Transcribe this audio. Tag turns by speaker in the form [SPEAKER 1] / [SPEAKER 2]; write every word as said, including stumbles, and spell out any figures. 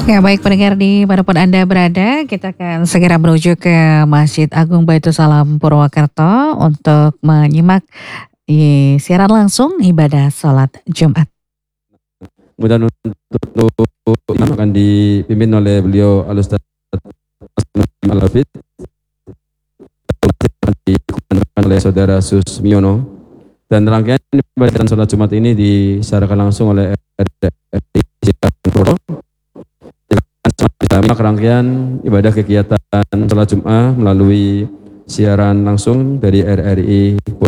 [SPEAKER 1] Ya baik pendengar di manapun Anda berada, kita akan segera menuju ke Masjid Agung Baitur Salam Purwokerto untuk menyimak i, siaran langsung ibadah sholat Jumat.
[SPEAKER 2] Kemudian untuk imam akan dipimpin oleh beliau Al-Ustaz Al-Hafidh, akan dikumandangkan oleh Saudara Susmiono, dan rangkaian ibadah sholat Jumat ini disiarkan langsung oleh R R I Puro. Rangkaian ibadah kegiatan sholat Jumat melalui siaran langsung dari R R I